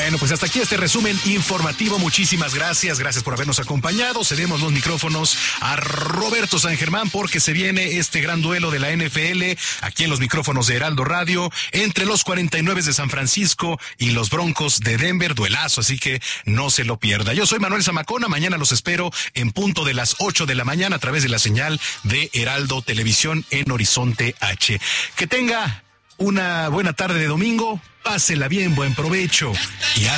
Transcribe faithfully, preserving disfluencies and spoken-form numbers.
Bueno, pues hasta aquí este resumen informativo. Muchísimas gracias. Gracias por habernos acompañado. Cedemos los micrófonos a Roberto San Germán porque se viene este gran duelo de la N F L aquí en los micrófonos de Heraldo Radio entre los cuarenta y nueve de San Francisco y los Broncos de Denver. Duelazo, así que no se lo pierda. Yo soy Manuel Zamacona. Mañana los espero en punto de las ocho de la mañana a través de la señal de Heraldo Televisión en Horizonte H. Que tenga una buena tarde de domingo. Pásela bien, buen provecho y